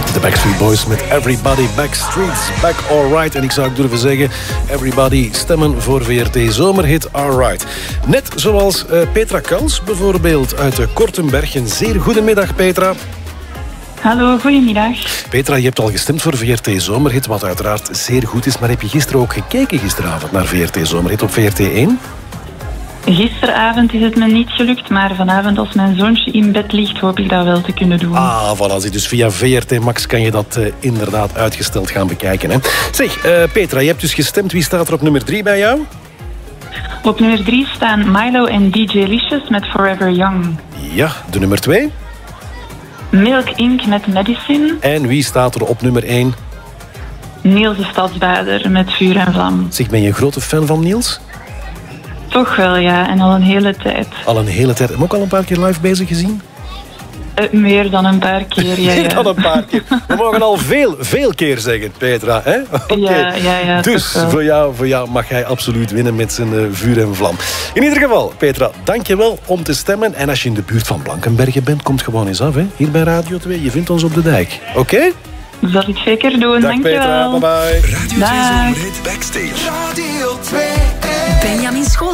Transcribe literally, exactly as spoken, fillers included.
De Backstreet Boys met Everybody Backstreets, Back Alright. En ik zou ook durven zeggen, everybody stemmen voor V R T Zomerhit Alright. Net zoals uh, Petra Kals bijvoorbeeld uit uh, Kortenberg. Een zeer goedemiddag, Petra. Hallo, goedemiddag. Petra, je hebt al gestemd voor V R T Zomerhit, wat uiteraard zeer goed is. Maar heb je gisteren ook gekeken gisteravond naar V R T Zomerhit op V R T één? Gisteravond is het me niet gelukt, maar vanavond als mijn zoontje in bed ligt, hoop ik dat wel te kunnen doen. Ah, voilà. Dus via V R T Max kan je dat uh, inderdaad uitgesteld gaan bekijken. Hè? Zeg, uh, Petra, je hebt dus gestemd. Wie staat er op nummer drie bij jou? Op nummer drie staan Milo en D J Licious met Forever Young. Ja, de nummer twee? Milk Inc met Medicine. En wie staat er op nummer één? Niels de Stadsbader met Vuur en Vlam. Zeg, ben je een grote fan van Niels? Toch wel, ja. En al een hele tijd. Al een hele tijd. Heb je hem ook al een paar keer live bezig gezien? Uh, meer dan een paar keer, ja. Meer ja. dan een paar keer. We mogen al veel, veel keer zeggen, Petra. Hè? Okay. Ja, ja, ja. Dus voor jou, voor jou mag hij absoluut winnen met zijn uh, vuur en vlam. In ieder geval, Petra, dank je wel om te stemmen. En als je in de buurt van Blankenbergen bent, komt gewoon eens af. Hè? Hier bij Radio twee. Je vindt ons op de dijk. Oké? Okay? Dat zal ik zeker doen. Dag dank Petra, je wel. bye bye. Radio twee Zomerhit Backstage. Radio twee. Benjamin School.